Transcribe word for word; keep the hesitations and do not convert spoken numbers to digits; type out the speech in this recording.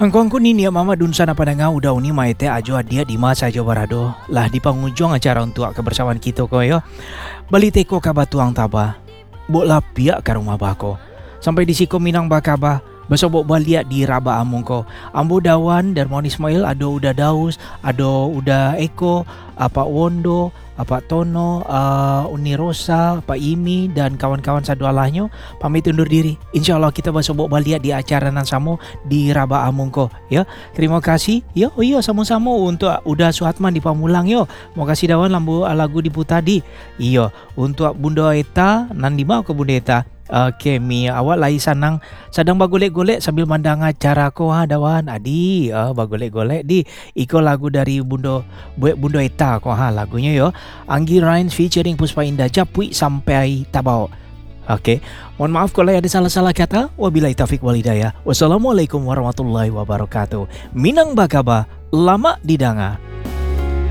Angkong ni niya mama dun sana pada ngau daw ni maite ajo dia di masa ajo barado lah di pengunjung acara untuk kebersamaan kita ko yo. Balite ko kabatuang taba. Bok lapia ka rumah bako. Sampai di siko minang bakaba. Besok bok baliak di raba amung ko. Ambo dawan Darmawan Ismail ado udah daus, ado udah Eko, apa Wondo, apa Tono, uh, Uni Rosa, Pak Imi dan kawan-kawan sadualahnya pamit undur diri. Insyaallah kita besok bok baliak di acara nan samo di raba amung ko ya. Terima kasih. Yo oh iya sama-sama untuk udah suhatman di Pamulang yo. Mau kasih dawan lambu lagu di Putadi. Iya untuk Bunda Eta nan di mau ke Bunda Eta. Okey, mi awak lai sanang sedang bagolek-golek sambil mandang acara ko ha dawan adi uh, bagolek-golek di iko lagu dari Bunda Buat Bunda Eta ko ha lagunya yo. Anggi Ryan featuring Puspa Indah Japui sampai tabau. Okey, mohon maaf kalau ada salah-salah kata. Wabillahi taufik wal hidayah. Wassalamualaikum warahmatullahi wabarakatuh. Minang bakaba lama didanga.